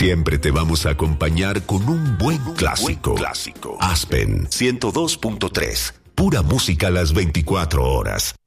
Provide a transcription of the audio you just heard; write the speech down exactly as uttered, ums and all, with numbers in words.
Siempre te vamos a acompañar con un buen clásico. Buen clásico. Aspen ciento dos punto tres. Pura música a las veinticuatro horas.